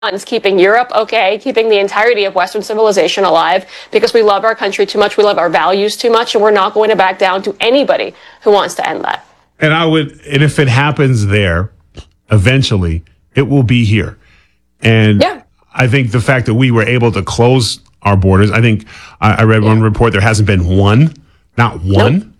Is keeping Europe okay, keeping the entirety of Western civilization alive, because we love our country too much, we love our values too much, and we're not going to back down to anybody who wants to end that. And if it happens there, eventually, it will be here. And yeah. I think the fact that we were able to close our borders, I think I read one report, there hasn't been not one,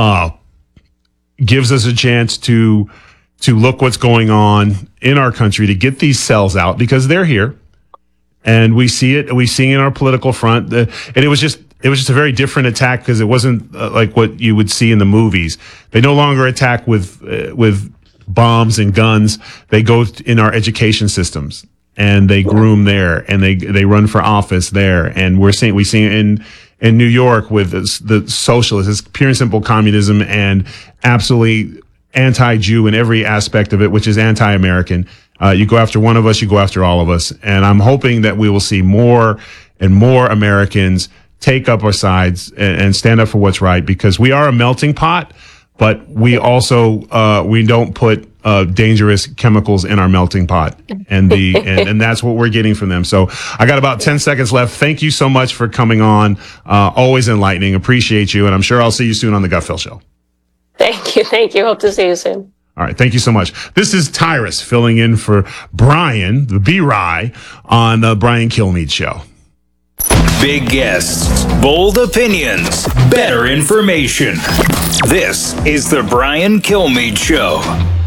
gives us a chance to look what's going on in our country, to get these cells out, because they're here, and we see it. We see it in our political front, and it was just a very different attack, because it wasn't like what you would see in the movies. They no longer attack with bombs and guns. They go in our education systems, and they groom there, and they run for office there. And we see it in New York with the socialists. It's pure and simple communism, and absolutely anti-Jew in every aspect of it, which is anti-American. You go after one of us, you go after all of us. And I'm hoping that we will see more and more Americans take up our sides and stand up for what's right, because we are a melting pot, but we also, we don't put dangerous chemicals in our melting pot, and and that's what we're getting from them. So I got about 10 seconds left. Thank you so much for coming on. Always enlightening. Appreciate you. And I'm sure I'll see you soon on the Gutfeld Show. Thank you. Hope to see you soon. All right. Thank you so much. This is Tyrus filling in for Brian, the B-Rye, on the Brian Kilmeade Show. Big guests, bold opinions, better information. This is the Brian Kilmeade Show.